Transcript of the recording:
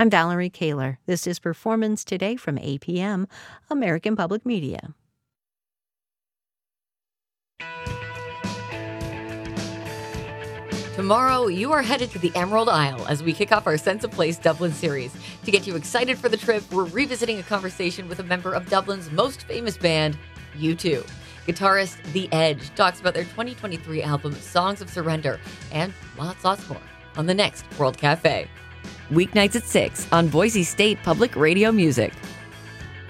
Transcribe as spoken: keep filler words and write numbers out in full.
I'm Valerie Kaler. This is Performance Today from A P M, American Public Media. Tomorrow, you are headed to the Emerald Isle as we kick off our Sense of Place Dublin series. To get you excited for the trip, we're revisiting a conversation with a member of Dublin's most famous band, U two. Guitarist The Edge talks about their twenty twenty-three album, Songs of Surrender, and lots, lots more on the next World Cafe. Weeknights at six on Boise State Public Radio Music.